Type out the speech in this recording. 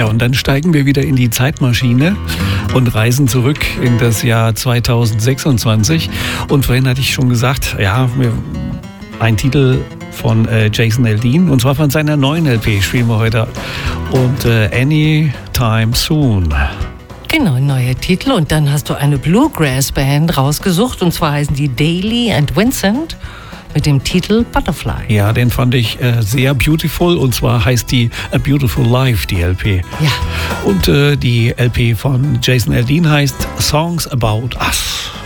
Tja, und dann steigen wir wieder in die Zeitmaschine und reisen zurück in das Jahr 2026. Und vorhin hatte ich schon gesagt, ja, ein Titel von Jason Aldean, und zwar von seiner neuen LP spielen wir heute. Und Anytime Soon. Genau, ein neuer Titel. Und dann hast du eine Bluegrass-Band rausgesucht, und zwar heißen die Daly and Vincent mit dem Titel Butterfly. Ja, den fand ich sehr beautiful, und zwar heißt die A Beautiful Life, die LP. Ja. Und die LP von Jason Aldean heißt Songs About Us.